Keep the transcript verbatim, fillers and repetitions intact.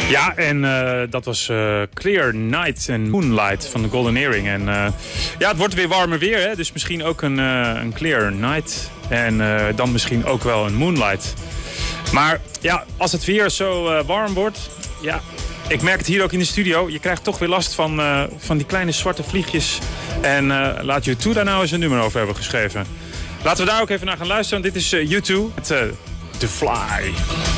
Ja, en uh, dat was uh, Clear Night and Moonlight van de Golden Earring. En uh, ja, het wordt weer warmer weer, hè? Dus misschien ook een, uh, een Clear Night. En uh, dan misschien ook wel een Moonlight. Maar ja, als het weer zo uh, warm wordt, ja, ik merk het hier ook in de studio. Je krijgt toch weer last van, uh, van die kleine zwarte vliegjes. En uh, laat U twee daar nou eens een nummer over hebben geschreven. Laten we daar ook even naar gaan luisteren. Dit is uh, U twee met uh, The Fly.